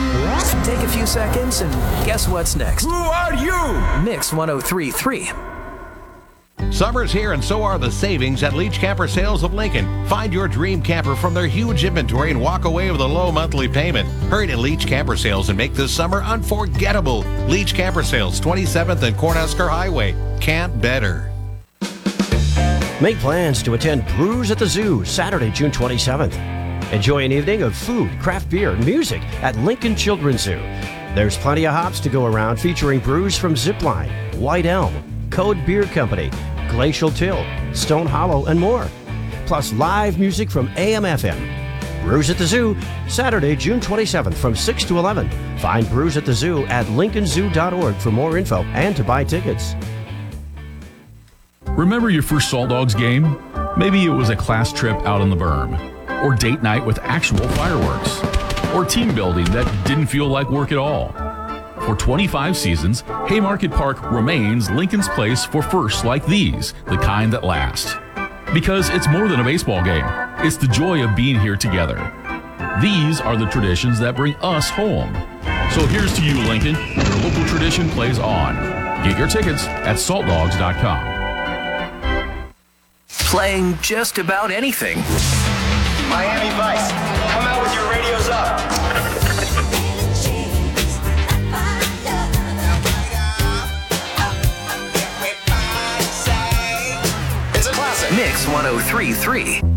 Take a few seconds and guess what's next? Who are you? Mix 103.3. Summer's here and so are the savings at Leach Camper Sales of Lincoln. Find your dream camper from their huge inventory and walk away with a low monthly payment. Hurry to Leach Camper Sales and make this summer unforgettable. Leach Camper Sales, 27th and Cornhusker Highway. Camp better. Make plans to attend Brews at the Zoo Saturday, June 27th. Enjoy an evening of food, craft beer, and music at Lincoln Children's Zoo. There's plenty of hops to go around featuring brews from Zipline, White Elm, Code Beer Company, Glacial Till, Stone Hollow, and more. Plus live music from AM/FM. Brews at the Zoo, Saturday, June 27th from 6 to 11. Find Brews at the Zoo at lincolnzoo.org for more info and to buy tickets. Remember your first Salt Dogs game? Maybe it was a class trip out on the berm, or date night with actual fireworks, or team building that didn't feel like work at all. For 25 seasons, Haymarket Park remains Lincoln's place for firsts like these, the kind that last. Because it's more than a baseball game. It's the joy of being here together. These are the traditions that bring us home. So here's to you, Lincoln. Your local tradition plays on. Get your tickets at saltdogs.com. Playing just about anything. Miami Vice, come out with your radios up. Mix 103.3.